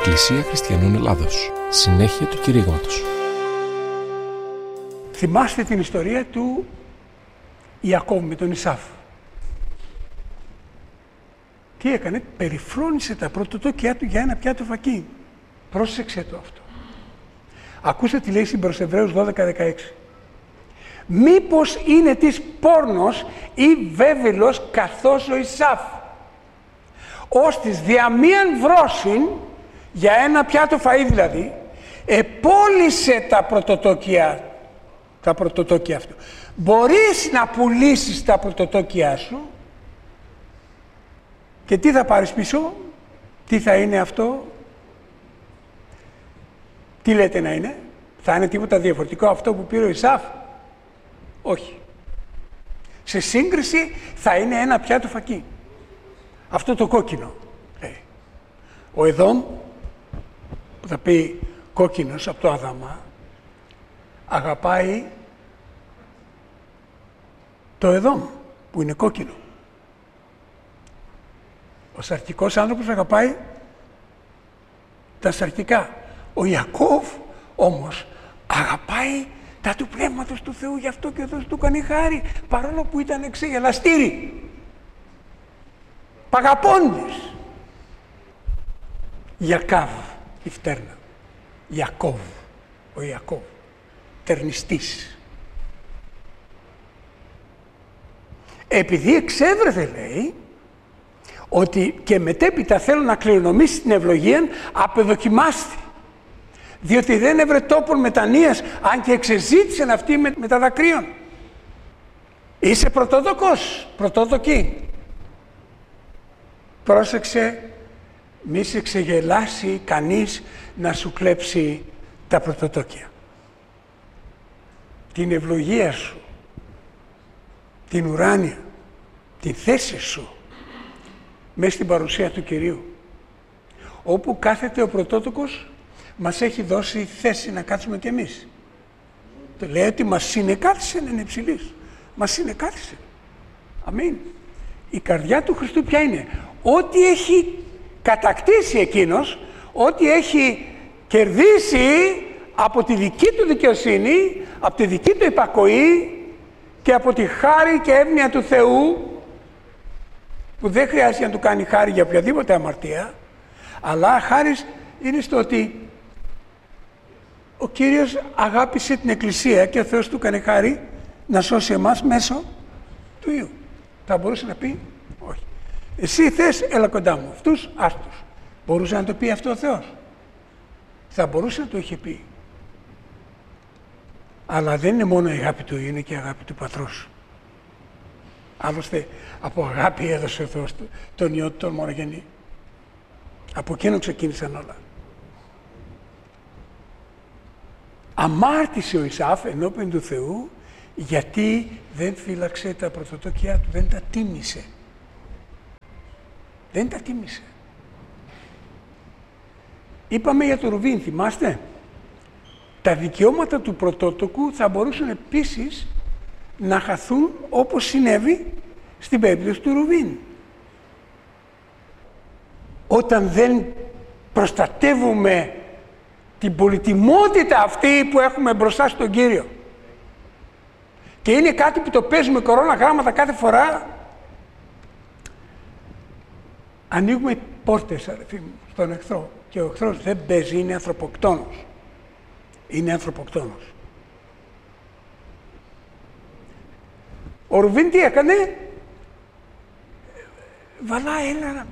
Εκκλησία Χριστιανών Ελλάδος. Συνέχεια του κηρύγματος. Θυμάστε την ιστορία του Ιακώβ με τον Ισάφ. Τι έκανε? Περιφρόνησε τα πρωτοτόκια του για ένα πιάτο φακί. Πρόσεξε το αυτό. Ακούστε τι λέει στην Εβραίους 12:16. Μήπως είναι της πόρνος ή βέβηλος καθώς ο Ισάφ, ως της δια μίαν βρόσιν, για ένα πιάτο φαΐ δηλαδή, επόλυσε τα πρωτοτόκια αυτού. Μπορείς να πουλήσεις τα πρωτοτόκια σου και τι θα πάρεις πίσω? Τι θα είναι αυτό? Τι λέτε να είναι? Θα είναι τίποτα διαφορετικό αυτό που πήρε ο Ισάφ? Όχι. Σε σύγκριση θα είναι ένα πιάτο φακί. Αυτό το κόκκινο λέει. Ο Εδόμ, που θα πει κόκκινος από το Αδαμά, αγαπάει το Εδόμ που είναι κόκκινο. Ο σαρκικός άνθρωπος αγαπάει τα σαρκικά. Ο Ιακώβ όμως αγαπάει τα του Πνεύματος του Θεού, γι' αυτό και ο Θεός του κάνει χάρη, παρόλο που ήταν ξεγελαστήρι. Παγαπώντες. Ιακάβ, η φτέρνα. Ιακώβ, ο Ιακώβ, τερνιστής. Επειδή εξέβρεθε, λέει, ότι και μετέπειτα θέλω να κληρονομήσει την ευλογία, απεδοκιμάστη. Διότι δεν έβρε τόπον μετανοίας, αν και εξεζήτησεν αυτή με τα δακρύων. Είσαι πρωτόδοκος, πρωτόδοκη. Πρόσεξε, μη σε ξεγελάσει κανείς να σου κλέψει τα πρωτοτόκια. Την ευλογία σου, την ουράνια, την θέση σου, μέσα στην παρουσία του Κυρίου. Όπου κάθεται ο πρωτότοκος, μας έχει δώσει θέση να κάτσουμε κι εμείς. Το λέει ότι μας συνεκάθισε να είναι υψηλής. Μας συνεκάθισε. Αμήν. Η καρδιά του Χριστού ποια είναι? Ό,τι έχει κατακτήσει εκείνος, ό,τι έχει κερδίσει από τη δική του δικαιοσύνη, από τη δική του υπακοή και από τη χάρη και εύνοια του Θεού, που δεν χρειάζεται να του κάνει χάρη για οποιαδήποτε αμαρτία, αλλά χάρης είναι στο ότι ο Κύριος αγάπησε την Εκκλησία και ο Θεός του έκανε χάρη να σώσει εμάς μέσω του Υιού. Θα μπορούσε να πει όχι. Εσύ θες, έλα κοντά μου. Αυτούς, άστους. Μπορούσε να το πει αυτό ο Θεός? Θα μπορούσε να το είχε πει. Αλλά δεν είναι μόνο η αγάπη του Υιού, είναι και η αγάπη του Πατρός. Άλλωστε, από αγάπη έδωσε ο Θεός τον Υιό του τον μονογενή. Από εκείνο ξεκίνησαν όλα. Αμάρτησε ο Ισάφ ενώπιον του Θεού, γιατί δεν φύλαξε τα πρωτοτόκια του, δεν τα τίμησε. Δεν τα τίμησε. Είπαμε για το Ρουβίν, θυμάστε? Τα δικαιώματα του πρωτότοκου θα μπορούσαν επίσης να χαθούν όπως συνέβη στην περίπτωση του Ρουβίν. Όταν δεν προστατεύουμε την πολυτιμότητα αυτή που έχουμε μπροστά στον Κύριο, και είναι κάτι που το παίζουμε κορώνα γράμματα κάθε φορά, ανοίγουμε πόρτες, αδερφοί μου, στον εχθρό. Και ο εχθρός δεν παίζει, είναι ανθρωποκτόνος. Είναι ανθρωποκτόνος. Ο Ρουβίν τι έκανε? Βαλάει ένα...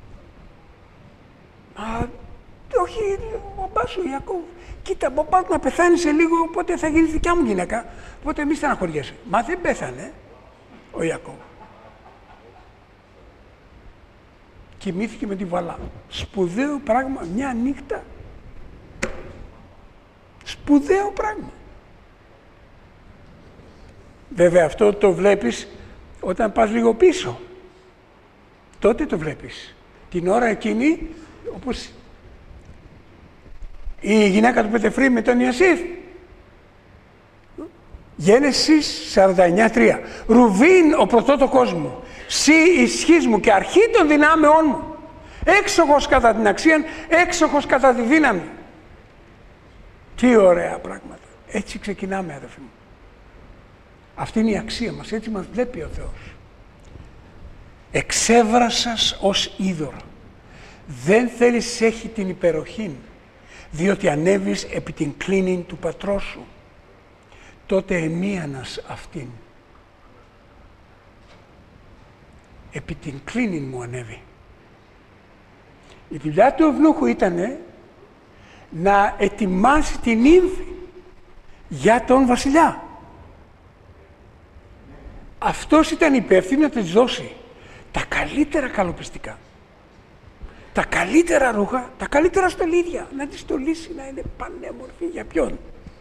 όχι, ο μπαμπάς ο Ιακώβ. Κοίτα, μπαμπάς να πεθάνει σε λίγο, οπότε θα γίνει δικιά μου γυναίκα. Οπότε μη στεναχωριέσαι. Μα δεν πέθανε ο Ιακώβ. Κοιμήθηκε με τη Βαλά. Σπουδαίο πράγμα, μια νύχτα. Σπουδαίο πράγμα. Βέβαια αυτό το βλέπεις όταν πας λίγο πίσω. Τότε το βλέπεις. Την ώρα εκείνη, όπως η γυναίκα του Πετεφρή με τον Ιωσήφ. Γένεσης 49:3. Ρουβίν, ο πρωτότοκός μου, σύ ισχύς μου και αρχή των δυνάμεών μου. Έξοχος κατά την αξία, έξοχος κατά τη δύναμη. Τι ωραία πράγματα. Έτσι ξεκινάμε, αδελφοί μου. Αυτή είναι η αξία μας, έτσι μας βλέπει ο Θεός. Εξέβρασας ως είδωρα. Δεν θέλεις έχει την υπεροχή, διότι ανέβεις επί την κλίνη του πατρός σου. Τότε εμίανας αυτήν. Επί την κλίνη μου ανέβη. Η δουλειά του ευνούχου ήταν να ετοιμάσει την ύμφη για τον βασιλιά. Αυτός ήταν υπεύθυνος να της δώσει τα καλύτερα καλοπιστικά, τα καλύτερα ρούχα, τα καλύτερα στολίδια, να τη στολίσει να είναι πανέμορφη. Για ποιον?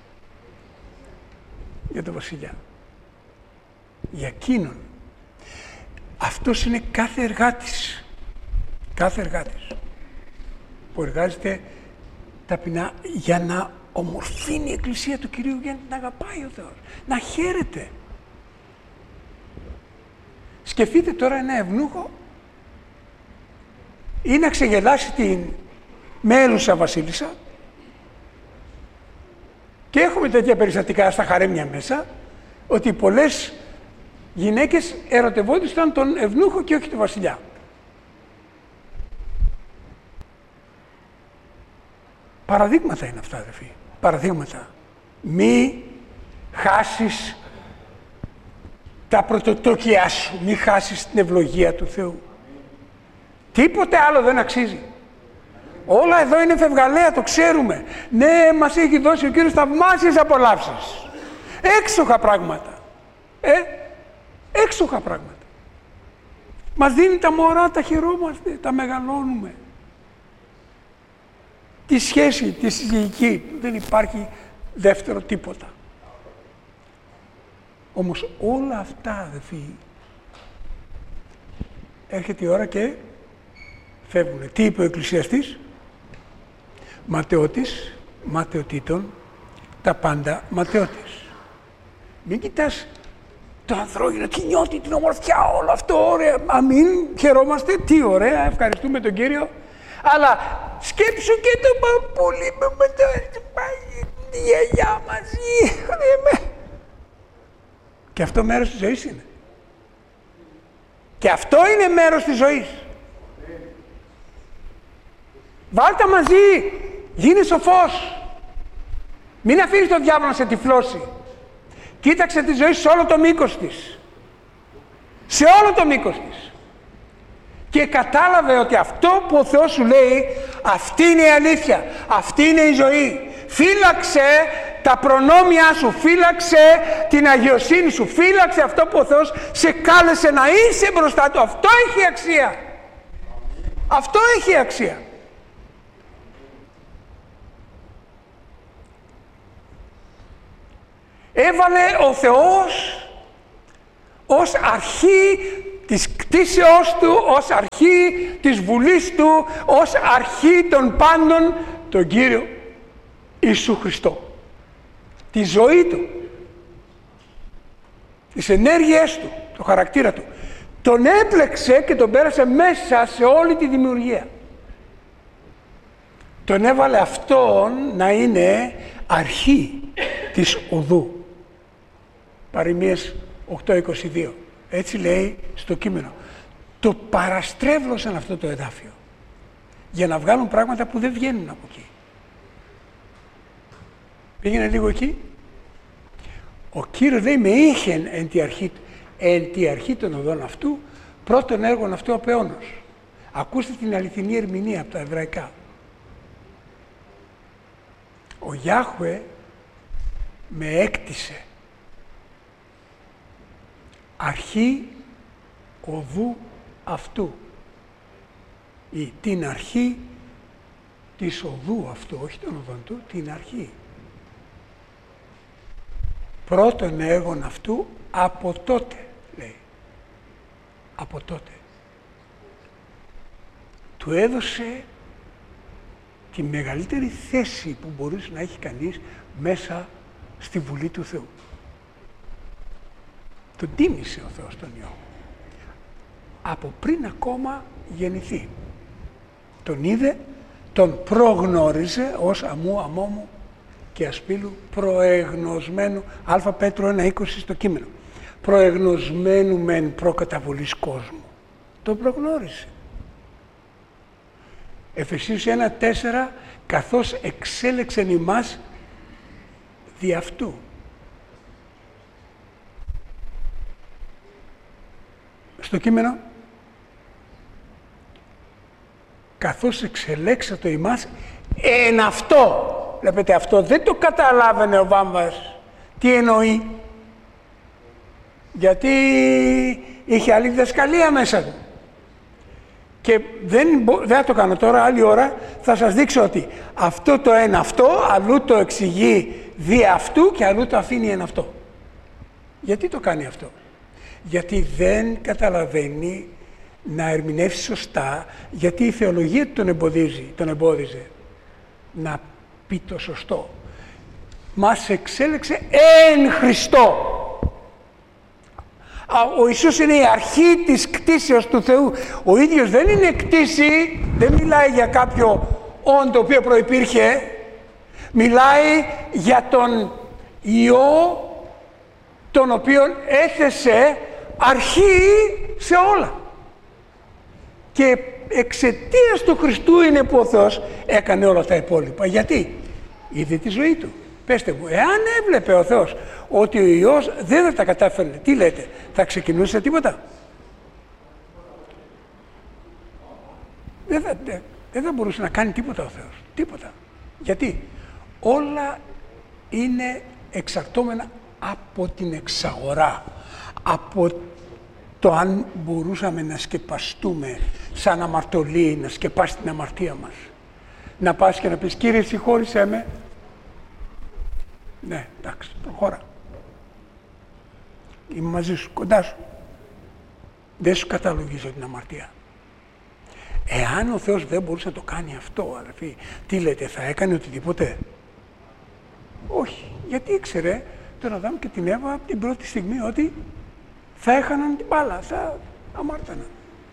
Για τον βασιλιά. Για εκείνον. Αυτός είναι κάθε εργάτης. Κάθε εργάτης που εργάζεται ταπεινά για να ομορφύνει η Εκκλησία του Κυρίου, για να την αγαπάει ο Θεός, να χαίρεται. Σκεφτείτε τώρα ένα ευνούχο ή να ξεγελάσει την μέλουσα βασίλισσα, και έχουμε τέτοια περιστατικά στα χαρέμια μέσα, ότι πολλές γυναίκες ερωτευόντουσαν τον ευνούχο και όχι τον βασιλιά. Παραδείγματα είναι αυτά, αδερφοί. Παραδείγματα. Μη χάσεις τα πρωτοτόκια σου. Μη χάσεις την ευλογία του Θεού. Τίποτε άλλο δεν αξίζει. Όλα εδώ είναι φευγαλαία, το ξέρουμε. Ναι, μας έχει δώσει ο Κύριος θαυμάσιες απολαύσεις. Έξοχα πράγματα. Έξοχα πράγματα. Μας δίνει τα μωρά, τα χαιρόμαστε, τα μεγαλώνουμε. Τη σχέση, τη συζυγική, δεν υπάρχει δεύτερο τίποτα. Όμως όλα αυτά, αδελφοί, έρχεται η ώρα και φεύγουν. Τι είπε ο εκκλησιαστής? Ματαιώτης, ματαιωτήτων, τα πάντα ματαιώτης. Μην κοιτάς το ανθρώπινο, τι νιώθει, την ομορφιά, όλο αυτό, ωραία. Αμήν, χαιρόμαστε, τι ωραία, ευχαριστούμε τον Κύριο. Αλλά σκέψου και το παππούλι με τη γιαγιά μαζί. Και αυτό μέρος της ζωής είναι. Και αυτό είναι μέρος της ζωής. Βάλτε μαζί, γίνε σοφός. Μην αφήνεις τον διάβολο να σε τυφλώσει. Κοίταξε τη ζωή σε όλο το μήκος της. Σε όλο το μήκος της. Και κατάλαβε ότι αυτό που ο Θεός σου λέει, αυτή είναι η αλήθεια, αυτή είναι η ζωή. Φύλαξε τα προνόμια σου, φύλαξε την αγιοσύνη σου, φύλαξε αυτό που ο Θεός σε κάλεσε να είσαι μπροστά του. Αυτό έχει αξία. Αυτό έχει αξία. Έβαλε ο Θεός ως αρχή της κτήσεώς του, ως αρχή της βουλής του, ως αρχή των πάντων, τον Κύριο Ιησού Χριστό. Τη ζωή του, τις ενέργειές του, το χαρακτήρα του. Τον έπλεξε και τον πέρασε μέσα σε όλη τη δημιουργία. Τον έβαλε αυτόν να είναι αρχή της οδού. Παροιμίες 8:22. Έτσι λέει στο κείμενο. Το παραστρέβλωσαν αυτό το εδάφιο για να βγάλουν πράγματα που δεν βγαίνουν από εκεί. Πήγαινε λίγο εκεί. Ο Κύριος λέει με είχεν εν τη αρχή των οδών αυτού, πρώτον έργων αυτού απεώνος. Ακούστε την αληθινή ερμηνεία από τα εβραϊκά. Ο Γιάχουε με έκτισε αρχή οδού αυτού, ή την αρχή της οδού αυτού, όχι των οδών του, την αρχή. Πρώτον έργον αυτού από τότε, λέει. Από τότε. Του έδωσε τη μεγαλύτερη θέση που μπορούσε να έχει κανείς μέσα στη Βουλή του Θεού. Τον τίμησε ο Θεός τον Υιό. Από πριν ακόμα γεννηθεί. Τον είδε, τον προγνώριζε ως αμού αμόμου και ασπίλου προεγνωσμένου, Α Πέτρο 1:20 στο κείμενο, προεγνωσμένου μεν προκαταβολής κόσμου. Τον προγνώρισε. Εφεσίους 1:4, καθώς εξέλεξεν ημάς δι' αυτού. Στο κείμενο, καθώς εξελέξατο ημάς εν αυτό. Βλέπετε, αυτό δεν το καταλάβαινε ο Βάμβας. Τι εννοεί? Γιατί είχε άλλη διδασκαλία μέσα του. Και δεν θα το κάνω τώρα, άλλη ώρα θα σας δείξω ότι αυτό το εν αυτό, αλλού το εξηγεί δι' αυτού και αλλού το αφήνει εν αυτό. Γιατί το κάνει αυτό? Γιατί δεν καταλαβαίνει να ερμηνεύσει σωστά, γιατί η θεολογία του τον εμπόδιζε να πει το σωστό. Μας εξέλεξε εν Χριστώ. Ο Ιησούς είναι η αρχή της κτήσεως του Θεού. Ο ίδιος δεν είναι κτήση, δεν μιλάει για κάποιο όν το οποίο προϋπήρχε, μιλάει για τον Υιό τον οποίον έθεσε αρχή σε όλα. Και εξαιτίας του Χριστού είναι που ο Θεός έκανε όλα τα υπόλοιπα. Γιατί? Είδε τη ζωή του. Πέστε μου, εάν έβλεπε ο Θεός ότι ο Υιός δεν θα τα κατάφερνε, τι λέτε, θα ξεκινούσε τίποτα? Δεν θα μπορούσε να κάνει τίποτα ο Θεός. Τίποτα. Γιατί? Όλα είναι εξαρτώμενα από την εξαγορά. Από το αν μπορούσαμε να σκεπαστούμε σαν αμαρτωλοί, να σκεπάσει την αμαρτία μας. Να πας και να πεις, Κύριε συγχώρησέ με. Ναι, εντάξει, προχώρα. Είμαι μαζί σου, κοντά σου. Δεν σου καταλογίζω την αμαρτία. Εάν ο Θεός δεν μπορούσε να το κάνει αυτό, αδελφοί, τι λέτε, θα έκανε οτιδήποτε? Όχι, γιατί ήξερε τον Αδάμ και την Εύα από την πρώτη στιγμή ότι θα έχαναν την μπάλα, θα αμάρταναν.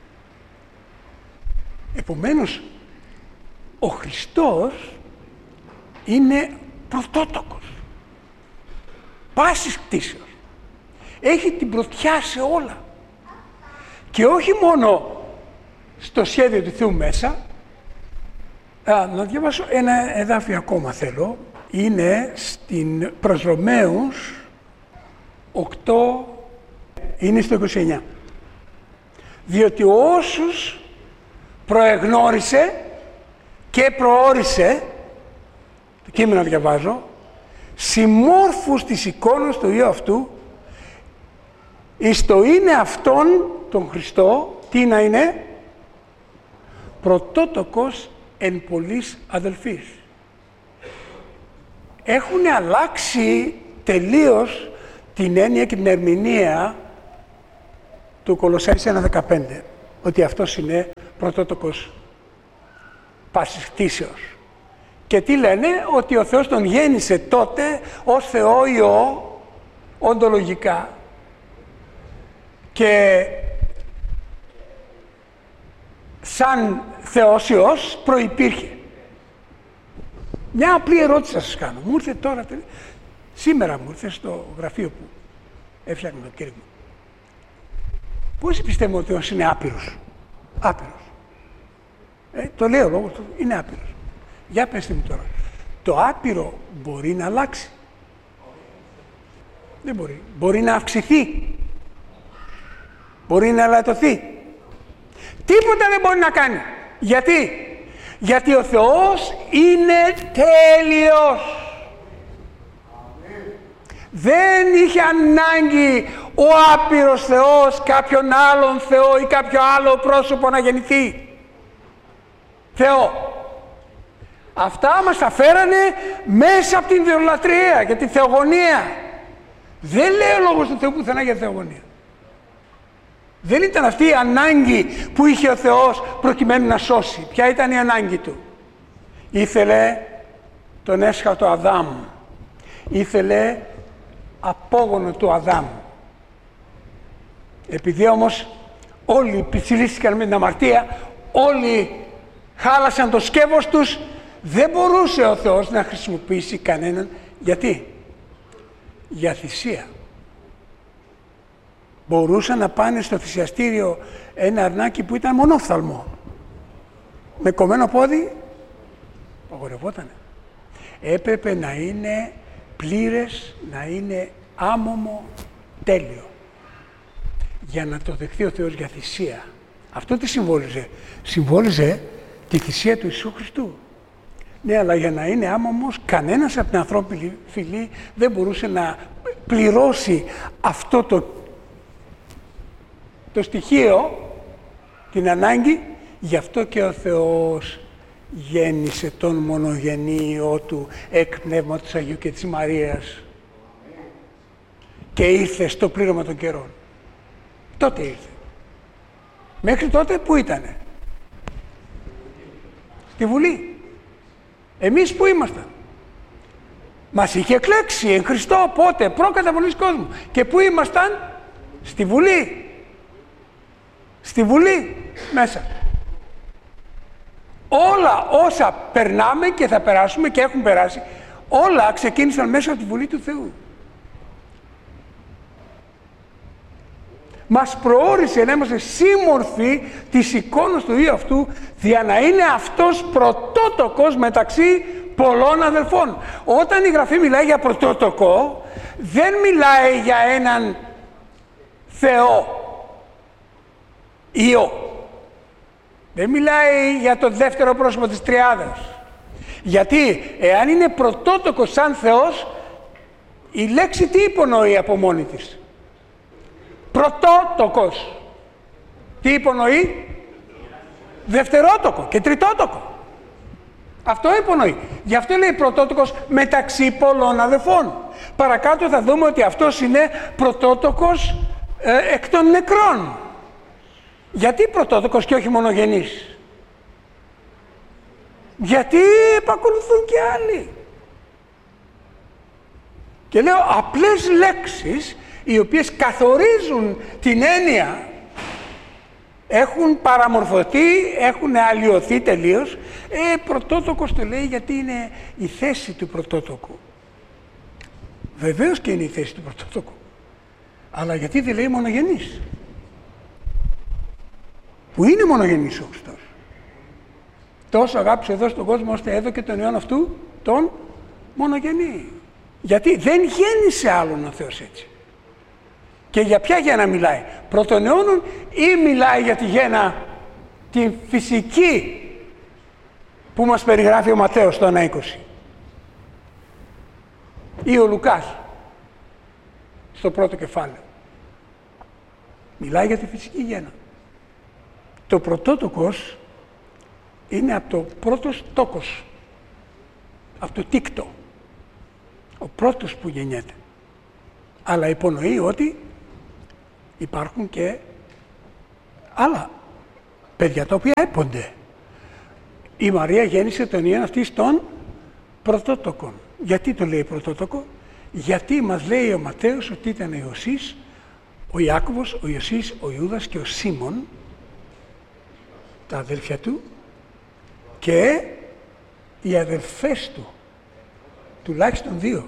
Επομένως, ο Χριστός είναι πρωτότοκος πάσης κτήσεως. Έχει την πρωτιά σε όλα. Και όχι μόνο στο σχέδιο του Θεού μέσα. Να διαβάσω ένα εδάφιο ακόμα θέλω. Είναι στην προς Ρωμαίους 8, είναι στο 29. Διότι όσους προεγνώρισε και προόρισε, το κείμενο διαβάζω, συμμόρφους της εικόνας του Υιού αυτού, εις το είναι αυτόν τον Χριστό, τι να είναι? Πρωτότοκος εν πολλοίς αδελφής. Έχουν αλλάξει τελείως την έννοια και την ερμηνεία του Κολοσσάης 1:15, ότι αυτός είναι πρωτότοκος πάσης κτήσεως. Και τι λένε? Ότι ο Θεός τον γέννησε τότε ως Θεό Υιό, οντολογικά, και σαν Θεός Υιός προϋπήρχε. Μια απλή ερώτηση θα σας κάνω. Μου ήρθε τώρα, σήμερα μου ήρθε στο γραφείο που έφτιαχνα το κήρυγμα. Πόσοι πιστεύουν ότι ο Θεός είναι άπειρος? Άπειρος. Το λέω λόγω του, είναι άπειρος. Για πέστε μου τώρα, το άπειρο μπορεί να αλλάξει? Δεν μπορεί. Μπορεί να αυξηθεί. Μπορεί να ελαττωθεί. Τίποτα δεν μπορεί να κάνει. Γιατί? Γιατί ο Θεός είναι τέλειος. Δεν είχε ανάγκη ο άπειρος Θεός κάποιον άλλον Θεό ή κάποιο άλλο πρόσωπο να γεννηθεί. Θεό. Αυτά μας τα φέρανε μέσα από την ιδωλατρία και τη θεογονία. Δεν λέει ο λόγος του Θεού πουθενά για θεογονία. Δεν ήταν αυτή η ανάγκη που είχε ο Θεός προκειμένου να σώσει. Ποια ήταν η ανάγκη του? Ήθελε τον έσχατο Αδάμ. Ήθελε απόγονο του Αδάμ. Επειδή όμως όλοι πιτσιλίστηκαν με την αμαρτία, όλοι χάλασαν το σκεύος τους, δεν μπορούσε ο Θεός να χρησιμοποιήσει κανέναν. Γιατί? Για θυσία. Μπορούσαν να πάνε στο θυσιαστήριο ένα αρνάκι που ήταν μονόφθαλμο, με κομμένο πόδι, απαγορευότανε. Έπρεπε να είναι πλήρες, να είναι άμωμο, τέλειο, για να το δεχθεί ο Θεός για θυσία. Αυτό τι συμβόλιζε? Συμβόλιζε τη θυσία του Ιησού Χριστού. Ναι, αλλά για να είναι άμωμος, κανένας από την ανθρώπινη φυλή δεν μπορούσε να πληρώσει αυτό το στοιχείο, την ανάγκη. Γι' αυτό και ο Θεός γέννησε τον μονογενή Υιό Του εκ Πνεύματος Αγίου και της Μαρίας και ήρθε στο πλήρωμα των καιρών. Τότε ήρθε. Μέχρι τότε που ήτανε? Στη Βουλή. Εμείς που ήμασταν? Μας είχε εκλέξει εν Χριστώ πότε? Προκαταβολής κόσμου. Και που ήμασταν? Στη Βουλή. Στη Βουλή μέσα. Όλα όσα περνάμε και θα περάσουμε και έχουν περάσει, όλα ξεκίνησαν μέσα από τη Βουλή του Θεού. Μας προόρισε να είμαστε σύμμορφοι της εικόνας του Υιού αυτού, για να είναι αυτός πρωτότοκος μεταξύ πολλών αδελφών. Όταν η Γραφή μιλάει για πρωτότοκο, δεν μιλάει για έναν Θεό Υιό. Δεν μιλάει για το δεύτερο πρόσωπο της Τριάδας. Γιατί εάν είναι πρωτότοκος σαν Θεός, η λέξη τι υπονοεί από μόνη της? Πρωτότοκος. Τι υπονοεί? Δευτερότοκο και τριτότοκο. Αυτό υπονοεί. Γι' αυτό λέει πρωτότοκος μεταξύ πολλών αδελφών. Παρακάτω θα δούμε ότι αυτός είναι πρωτότοκος εκ των νεκρών. Γιατί πρωτότοκος και όχι μονογενής? Γιατί επακολουθούν και άλλοι. Και λέω απλές λέξεις οι οποίες καθορίζουν την έννοια, έχουν παραμορφωθεί, έχουν αλλοιωθεί τελείως. Πρωτότοκος το λέει γιατί είναι η θέση του πρωτότοκου. Βεβαίως και είναι η θέση του πρωτότοκου. Αλλά γιατί δεν λέει μονογενής? Που είναι μονογενής ο Χριστός. Τόσο αγάπησε εδώ στον κόσμο ώστε έδωκε τον Υιόν αυτού τον μονογενή. Γιατί δεν γέννησε άλλον ο Θεός έτσι. Και για ποια γέννα μιλάει? Πρώτων αιώνων ή μιλάει για τη γέννα την φυσική που μας περιγράφει ο Ματθαίος στο 1:20 ή ο Λουκάς στο πρώτο κεφάλαιο? Μιλάει για τη φυσική γέννα. Το πρωτότοκος είναι από το πρώτος τόκος, από το τίκτο, ο πρώτος που γεννιέται. Αλλά υπονοεί ότι υπάρχουν και άλλα παιδιά τα οποία έπονται. Η Μαρία γέννησε τον Υιόν αυτής των πρωτότοκων. Γιατί το λέει πρωτότοκο? Γιατί μας λέει ο Ματθαίος ότι ήταν ο Ιωσής, ο Ιάκωβος, ο Ιωσής, ο Ιούδας και ο Σίμων, τα αδέλφια του, και οι αδελφές του, τουλάχιστον 2.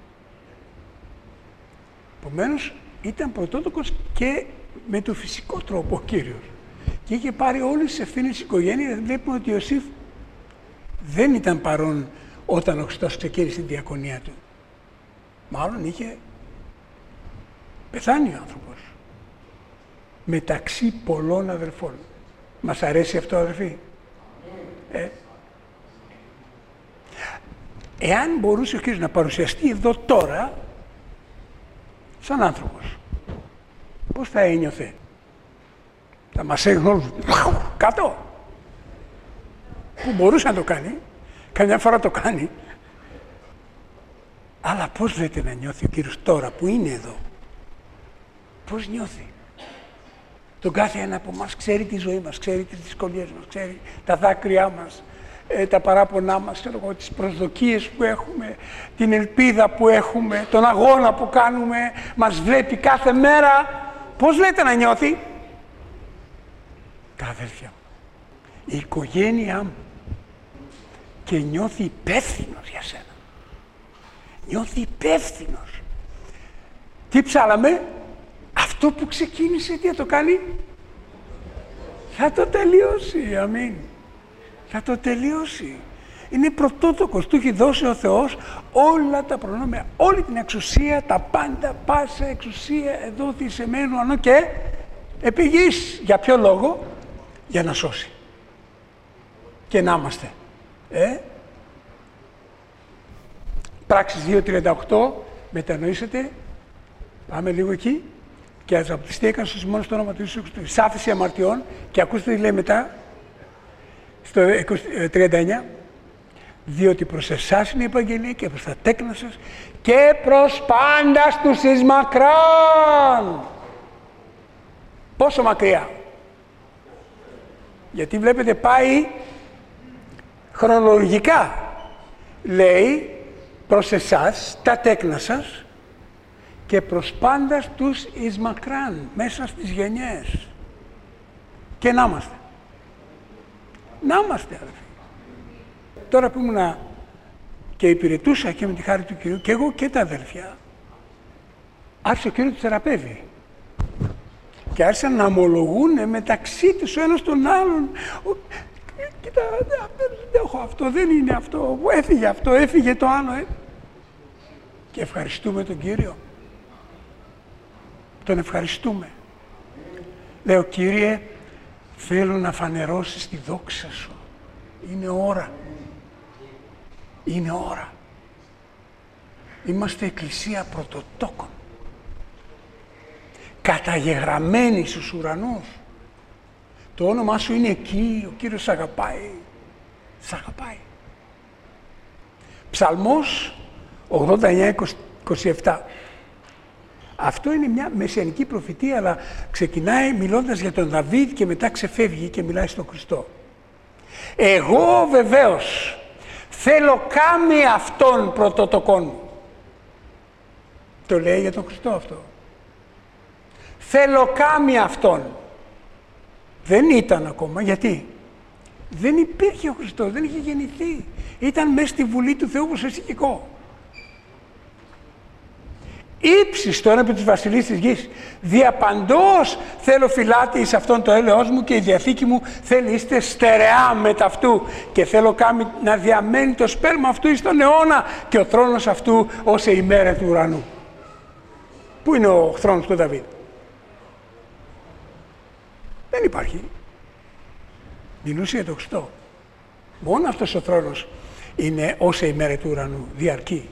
Επομένως ήταν πρωτότοκος και με το φυσικό τρόπο ο Κύριος. Και είχε πάρει όλες τις ευθύνες της οικογένειας. Βλέπουμε ότι ο Ιωσήφ δεν ήταν παρόν όταν ο Χριστός ξεκίνησε τη διακονία του. Μάλλον είχε πεθάνει ο άνθρωπος. Μεταξύ πολλών αδελφών. Μας αρέσει αυτό, αδελφοί? Εάν μπορούσε ο Κύριος να παρουσιαστεί εδώ τώρα σαν άνθρωπος, πώς θα ένιωθε? Θα μας έγνω όλους κάτω? Που μπορούσε να το κάνει, καμιά φορά το κάνει. Αλλά πώς λέτε να νιώθει ο Κύριος τώρα που είναι εδώ? Πώς νιώθει? Τον κάθε ένα από εμάς ξέρει τη ζωή μας, ξέρει τις δυσκολίες μας, ξέρει τα δάκρυά μας, τα παράπονά μας, τις προσδοκίες που έχουμε, την ελπίδα που έχουμε, τον αγώνα που κάνουμε, μας βλέπει κάθε μέρα. Πώς λέτε να νιώθει? Τα αδέλφια μου. η οικογένειά μου και νιώθει υπεύθυνος για σένα. Νιώθει υπεύθυνος. Τι ψάλαμε? Αυτό που ξεκίνησε, τι θα το κάνει? Θα το τελειώσει, αμήν. Θα το τελειώσει. Είναι πρωτότοκος, του έχει δώσει ο Θεός όλα τα προνόμια, όλη την εξουσία, τα πάντα, πάσα εξουσία εδόθη σε μένου ανώ και επί γης. Για ποιο λόγο? Για να σώσει. Και να είμαστε. Πράξεις 2.38, μετανοήσετε, πάμε λίγο εκεί, και ας απτιστήκαν στους μόνος το όνομα του Ιησού Χριστού, σάφηση αμαρτιών, και ακούστε τι λέει μετά, στο 39, διότι προς εσάς είναι η επαγγελία και προς τα τέκνα σας και προς πάντας τους εις μακράν. Πόσο μακριά? Γιατί βλέπετε πάει χρονολογικά. Λέει προς εσάς, τα τέκνα σας και προς πάντας τους εις μακράν, μέσα στις γενιές. Και να είμαστε. Να είμαστε, αδελφοί. Τώρα που ήμουνα και υπηρετούσα και με τη χάρη του Κυρίου, και εγώ και τα αδελφιά, άρχισε ο Κύριος τους θεραπεύει. Και άρχισαν να ομολογούν μεταξύ τους ο ένας τον άλλον. Κοίτα, δεν έχω αυτό, δεν είναι αυτό, έφυγε το άλλο. Και ευχαριστούμε τον Κύριο. Τον ευχαριστούμε. Λέω, Κύριε, θέλω να φανερώσεις τη δόξα σου. Είναι ώρα. Είναι ώρα. Είμαστε εκκλησία πρωτοτόκων. Καταγεγραμμένοι στους ουρανούς. Το όνομά σου είναι εκεί, ο Κύριος σ' αγαπάει. Σ' αγαπάει. Ψαλμός 89-27. Αυτό είναι μια μεσιανική προφητεία, αλλά ξεκινάει μιλώντας για τον Δαβίδ και μετά ξεφεύγει και μιλάει στον Χριστό. Εγώ βεβαίως θέλω κάμει αυτόν πρωτοτοκόν μου. Το λέει για τον Χριστό αυτό. Θέλω κάμει αυτόν. Δεν ήταν ακόμα. Γιατί? Δεν υπήρχε ο Χριστός, δεν είχε γεννηθεί. Ήταν μέσα στη Βουλή του Θεού όπως εσύ και εγώ. Ήψιστον επί της βασιλείας της γης. Διαπαντός θέλω φυλάτη εις αυτόν το έλεος μου και η διαθήκη μου θέλει είστε στερεά μετ' αυτού. Και θέλω κάμει να διαμένει το σπέρμα αυτού εις τον αιώνα και ο θρόνος αυτού ως η ημέρα του ουρανού. Πού είναι ο θρόνος του Δαβίδ? Δεν υπάρχει. Μιλούσε για τον Χριστό. Μόνο αυτός ο θρόνος είναι ως η ημέρα του ουρανού, διαρκεί.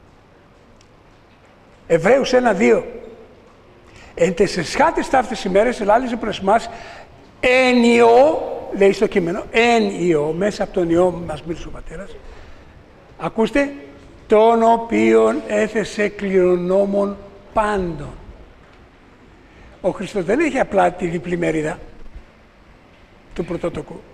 Εβραίους 1-2. Εν τες εσχάτες ταύτες ημέρες ελάλησε προς εμάς εν Υιό, λέει στο κείμενο, εν Υιό, μέσα από τον Υιό μας μίλησε ο Πατέρας. Ακούστε, τον οποίον έθεσε κληρονόμων πάντων. Ο Χριστός δεν έχει απλά τη διπλή μερίδα του πρωτότοκου.